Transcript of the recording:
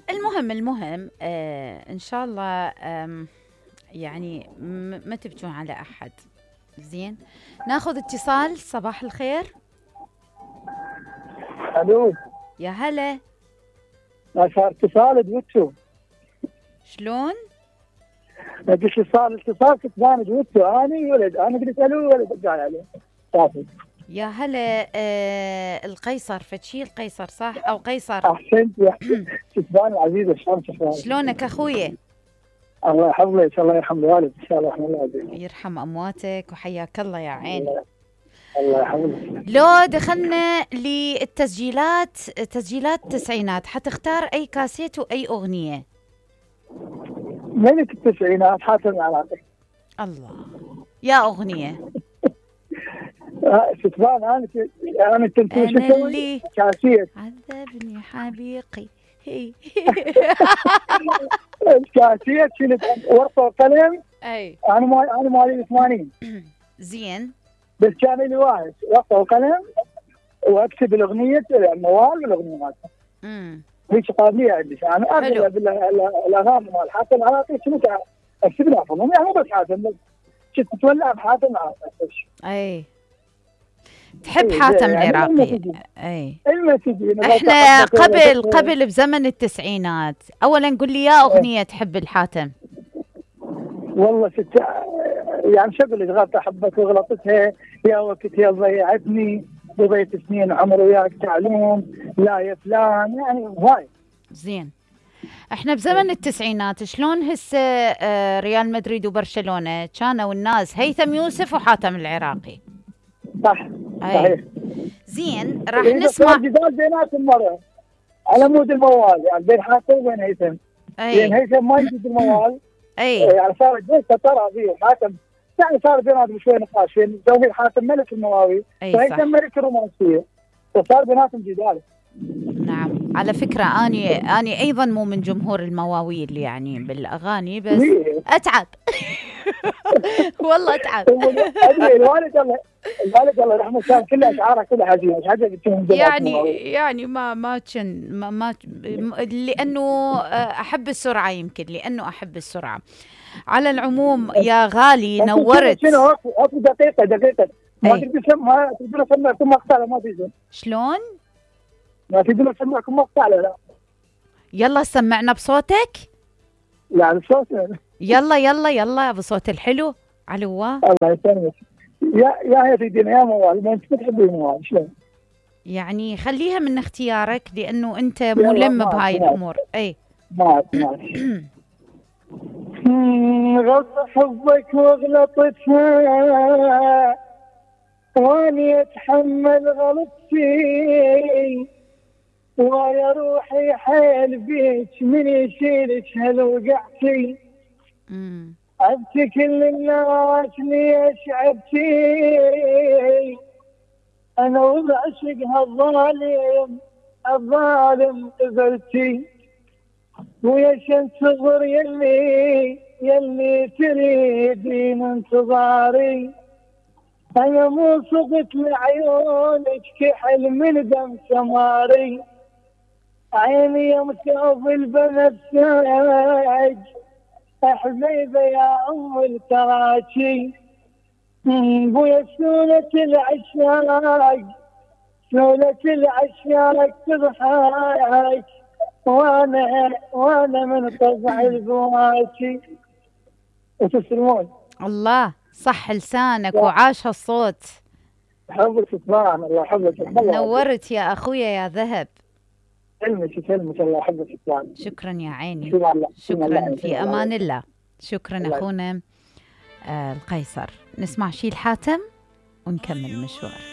المهم إن شاء الله يعني ما تبكون على أحد. زين، ناخذ اتصال. صباح الخير. الو، يا هلا، صار اتصال دوتو. شلون؟ قلت صار اتصال كتبان دوتو. انا ولد، انا قلت الو ولد قال عليه صافي. يا هلا. القيصر فتشي القيصر صح او قيصر؟ احسنت يا كتبان العزيزه، شلون شخبارك؟ شلونك اخويا؟ الله يحفظك، الله يرحم الوالد ان شاء الله، رحم الله عليك. يرحم امواتك وحياك الله يا عيني. الله يحفظك. لو دخلنا للتسجيلات، تسجيلات التسعينات، حتختار اي كاسيت واي اغنيه؟ ملك التسعينات حاتم العراقي. الله، يا اغنيه. كتبان انا كنت شو انا اسوي؟ اللي كاسيت. عذبني حبيقي. هي الكاسيت شلت ورقه وقلم. اي انا مواليد 80. زين. بس كان لي واحد ورقه وقلم واكتب الاغنيه، الموال والاغنيه مالتها. هيك قابليه عندي. انا اغلب الاغاني مال حاتم العراقي كنت اكتب لها فضل، يعني مو بس حاتم، بس كنت تولع بحاتم العراقي. اي تحب حاتم يعني العراقي؟ اي المسجين. احنا قبل بزمن التسعينات. اولا قل لي يا اغنيه تحب الحاتم. والله ست، يعني شغل غلطت احبك وغلطتها، يا وقت يا ضيعتني، قضيت سنين عمر وياك تعلوم، لا يا فلان، يعني هواي. زين، احنا بزمن التسعينات شلون هسه ريال مدريد وبرشلونه كانوا الناس هيثم يوسف وحاتم العراقي. صح صحيح. زين، راح نسمع جدال بيناتهم مره على مود الموال، يعني بين حاتم وبين هيثم. بين هيثم ما يجيب الموال. يعني صارت جلسه ترى فيه حاتم، يعني صار بيناتهم شوي نقاش، توفيق حاتم ملك المواويل وهيثم ملك الرومانسيه، فصار بيناتهم جدال. نعم، على فكرة أني أيضا مو من جمهور المواويل يعني بالأغاني، بس أتعب. والله أتعب. الوالد الله يرحمه كان كل أشعاره كلها حزينة، يعني ما لأنه أحب السرعة، يمكن لأنه أحب السرعة. على العموم يا غالي نورت. شنو دقيقة ما تقدر تسمعكم مقطع، ما في. شلون؟ ما تقدر تسمعكم مقطع؟ لا يلا سمعنا بصوتك. لا بصوتنا. يلا بصوت الحلو علوة. الله يسلمك. يا سيدنا يا موال، ما انت تحبي الموال شلون؟ يعني خليها من اختيارك لانه انت ملم بهاي الامور. اي ما غلط حبك وغلطتها، واني اتحمل غلطتي، ويا روحي حيل بيك من يشيلك هل وقعتي. عبتي كل الناس ليش عبتي، انا وبعشق الظالم قبلتي، ويا شن تصبر يلي تريدين انتظاري، انا مو صغت لعيونك كحل من دم سماري، عيني يوم تشوف البنفسج حبيبه يا ام الكراشي، بويا سولة العشاق تضحك، وانا من طبع البواشي. وتسلمون. الله صح لسانك وعاش الصوت. حبك سبحان الله، حبك نورت يا اخويا يا ذهب. سلمك الله يحفظك. شكرا يا عيني، شكرا في امان الله. شكرا اخونا القيصر. نسمع شي الحاتم ونكمل المشوار.